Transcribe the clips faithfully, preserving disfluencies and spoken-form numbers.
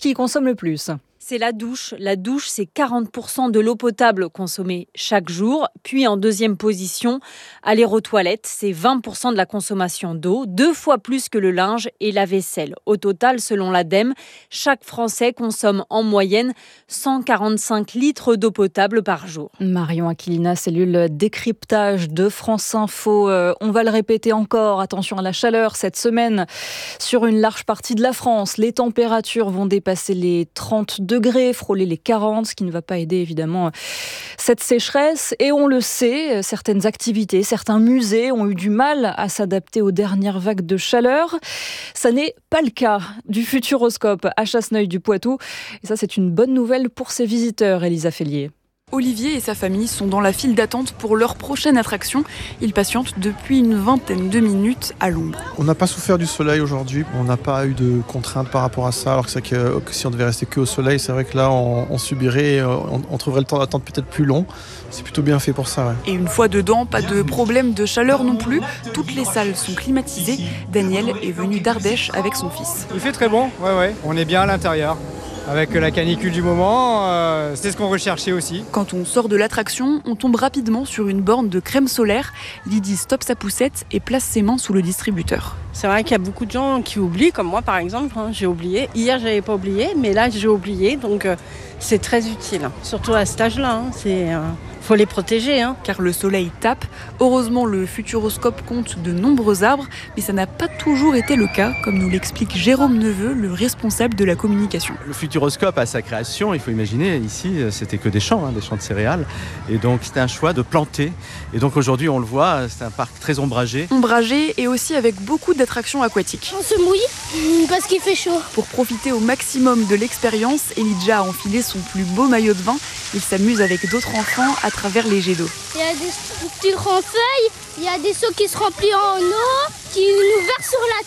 qui consomme le plus ? C'est la douche. La douche, c'est quarante pour cent de l'eau potable consommée chaque jour. Puis en deuxième position, aller aux toilettes, c'est vingt pour cent de la consommation d'eau, deux fois plus que le linge et la vaisselle. Au total, selon l'Ademe, chaque Français consomme en moyenne cent quarante-cinq litres d'eau potable par jour. Marion Aquilina, cellule décryptage de France Info. Euh, on va le répéter encore, attention à la chaleur cette semaine. Sur une large partie de la France, les températures vont dépasser les trente-deux degrés, frôler les quarante, ce qui ne va pas aider évidemment cette sécheresse. Et on le sait, certaines activités, certains musées ont eu du mal à s'adapter aux dernières vagues de chaleur. Ça n'est pas le cas du Futuroscope à Chasseneuil-du-Poitou. Et ça, c'est une bonne nouvelle pour ses visiteurs, Elisa Fellier. Olivier et sa famille sont dans la file d'attente pour leur prochaine attraction. Ils patientent depuis une vingtaine de minutes à l'ombre. On n'a pas souffert du soleil aujourd'hui, on n'a pas eu de contraintes par rapport à ça, alors que, c'est que, que si on devait rester que au soleil, c'est vrai que là on, on subirait, on, on trouverait le temps d'attente peut-être plus long. C'est plutôt bien fait pour ça. Ouais. Et une fois dedans, pas de problème de chaleur non plus. Toutes les salles sont climatisées. Daniel est venu d'Ardèche avec son fils. Il fait très bon, ouais, ouais. On est bien à l'intérieur. Avec la canicule du moment, euh, c'est ce qu'on recherchait aussi. Quand on sort de l'attraction, on tombe rapidement sur une borne de crème solaire. Lydie stoppe sa poussette et place ses mains sous le distributeur. C'est vrai qu'il y a beaucoup de gens qui oublient, comme moi par exemple, hein, j'ai oublié. Hier, j'avais pas oublié, mais là, j'ai oublié, donc euh, c'est très utile. Surtout à cet âge-là, hein, c'est... Euh... faut les protéger. Hein. Car le soleil tape. Heureusement, le Futuroscope compte de nombreux arbres, mais ça n'a pas toujours été le cas, comme nous l'explique Jérôme Neveu, le responsable de la communication. Le Futuroscope, à sa création, il faut imaginer, ici, c'était que des champs, hein, des champs de céréales. Et donc, c'était un choix de planter. Et donc, aujourd'hui, on le voit, c'est un parc très ombragé. Ombragé et aussi avec beaucoup d'attractions aquatiques. On se mouille parce qu'il fait chaud. Pour profiter au maximum de l'expérience, Elijah a enfilé son plus beau maillot de bain. Il s'amuse avec d'autres enfants à travers les jets d'eau. Il y a des structures en feuilles, il y a des seaux qui se remplissent en eau, qui nous versent sur la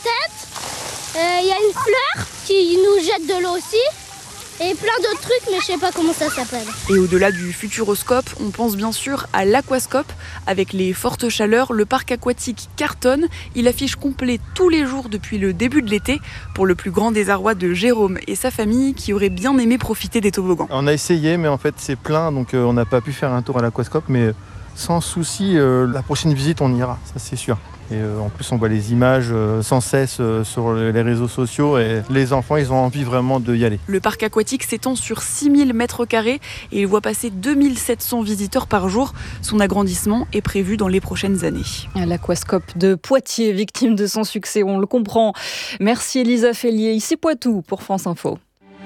tête. Euh, il y a une fleur qui nous jette de l'eau aussi. Et plein d'autres trucs, mais je sais pas comment ça s'appelle. Et au-delà du Futuroscope, on pense bien sûr à l'Aquascope. Avec les fortes chaleurs, le parc aquatique cartonne. Il affiche complet tous les jours depuis le début de l'été, pour le plus grand désarroi de Jérôme et sa famille qui auraient bien aimé profiter des toboggans. On a essayé, mais en fait c'est plein, donc euh, on n'a pas pu faire un tour à l'Aquascope, mais sans souci, euh, la prochaine visite on ira, ça c'est sûr. Et euh, en plus on voit les images euh, sans cesse euh, sur les réseaux sociaux et les enfants ils ont envie vraiment d'y aller. Le parc aquatique s'étend sur six mille mètres carrés et il voit passer deux mille sept cents visiteurs par jour. Son agrandissement est prévu dans les prochaines années. L'Aquascope de Poitiers, victime de son succès, on le comprend. Merci Elisa Fellier, ici Poitou pour France Info.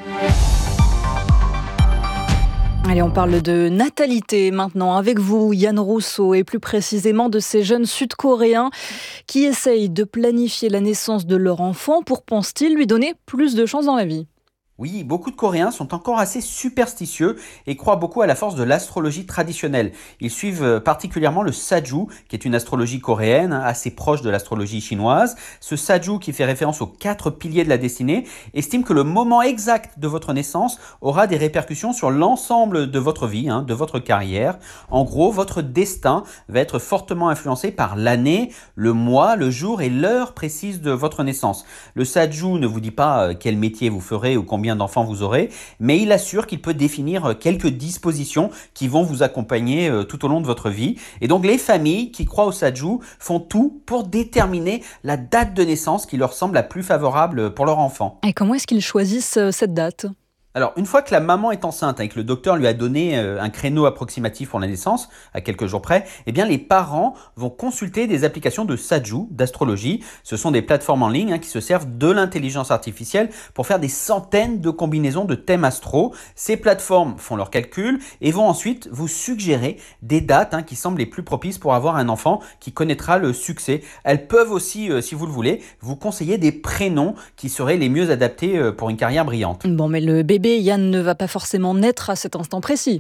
Allez, on parle de natalité maintenant avec vous, Yann Rousseau, et plus précisément de ces jeunes Sud-Coréens qui essayent de planifier la naissance de leur enfant pour, pense-t-il, lui donner plus de chances dans la vie. Oui, beaucoup de Coréens sont encore assez superstitieux et croient beaucoup à la force de l'astrologie traditionnelle. Ils suivent particulièrement le Saju, qui est une astrologie coréenne assez proche de l'astrologie chinoise. Ce Saju, qui fait référence aux quatre piliers de la destinée, estime que le moment exact de votre naissance aura des répercussions sur l'ensemble de votre vie, hein, de votre carrière. En gros, votre destin va être fortement influencé par l'année, le mois, le jour et l'heure précise de votre naissance. Le Saju ne vous dit pas quel métier vous ferez ou combien d'enfants vous aurez, mais il assure qu'il peut définir quelques dispositions qui vont vous accompagner tout au long de votre vie. Et donc les familles qui croient au Saju font tout pour déterminer la date de naissance qui leur semble la plus favorable pour leur enfant. Et comment est-ce qu'ils choisissent cette date ? Alors, une fois que la maman est enceinte et que le docteur lui a donné un créneau approximatif pour la naissance, à quelques jours près, eh bien, les parents vont consulter des applications de Saju, d'astrologie. Ce sont des plateformes en ligne hein, qui se servent de l'intelligence artificielle pour faire des centaines de combinaisons de thèmes astro. Ces plateformes font leurs calculs et vont ensuite vous suggérer des dates hein, qui semblent les plus propices pour avoir un enfant qui connaîtra le succès. Elles peuvent aussi, euh, si vous le voulez, vous conseiller des prénoms qui seraient les mieux adaptés euh, pour une carrière brillante. Bon, mais le bébé Yann ne va pas forcément naître à cet instant précis.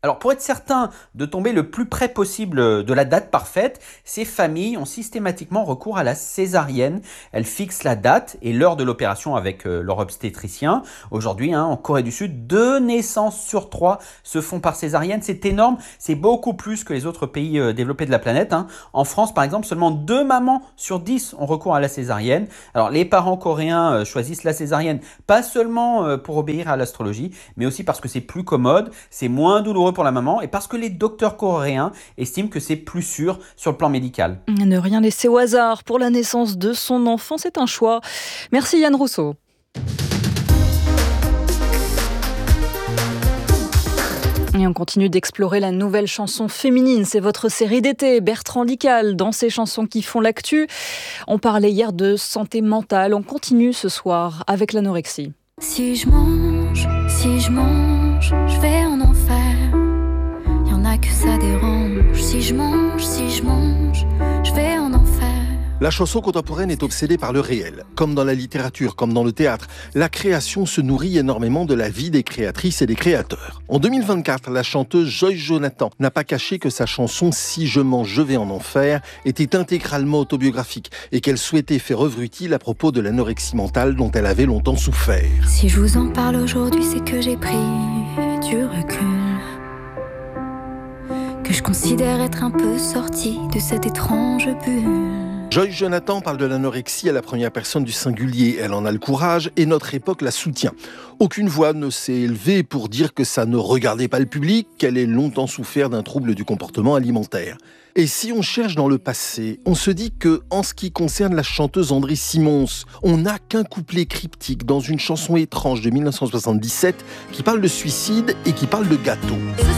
Alors pour être certain de tomber le plus près possible de la date parfaite, ces familles ont systématiquement recours à la césarienne. Elles fixent la date et l'heure de l'opération avec euh, leur obstétricien. Aujourd'hui, hein, en Corée du Sud, deux naissances sur trois se font par césarienne. C'est énorme, c'est beaucoup plus que les autres pays euh, développés de la planète. Hein. En France, par exemple, seulement deux mamans sur dix ont recours à la césarienne. Alors les parents coréens euh, choisissent la césarienne pas seulement euh, pour obéir à l'astrologie, mais aussi parce que c'est plus commode, c'est moins douloureux pour la maman et parce que les docteurs coréens estiment que c'est plus sûr sur le plan médical. Ne rien laisser au hasard pour la naissance de son enfant, c'est un choix. Merci Yann Rousseau. Et on continue d'explorer la nouvelle chanson féminine. C'est votre série d'été, Bertrand Dical, dans ces chansons qui font l'actu. On parlait hier de santé mentale. On continue ce soir avec l'anorexie. Si je mange, si je mange, je vais en enfer. Y en a que ça dérange. Si je mange, si je mange, je vais en enfer. La chanson contemporaine est obsédée par le réel. Comme dans la littérature, comme dans le théâtre, la création se nourrit énormément de la vie des créatrices et des créateurs. En deux mille vingt-quatre, la chanteuse Joyce Jonathan n'a pas caché que sa chanson « Si je mange, je vais en enfer » était intégralement autobiographique et qu'elle souhaitait faire œuvre utile à propos de l'anorexie mentale dont elle avait longtemps souffert. Si je vous en parle aujourd'hui, c'est que j'ai pris du recul, que je considère être un peu sortie de cette étrange bulle. Joyce Jonathan parle de l'anorexie à la première personne du singulier. Elle en a le courage et notre époque la soutient. Aucune voix ne s'est élevée pour dire que ça ne regardait pas le public, qu'elle ait longtemps souffert d'un trouble du comportement alimentaire. Et si on cherche dans le passé, on se dit que, en ce qui concerne la chanteuse Andrée Simons, on n'a qu'un couplet cryptique dans une chanson étrange de mille neuf cent soixante-dix-sept qui parle de suicide et qui parle de gâteau.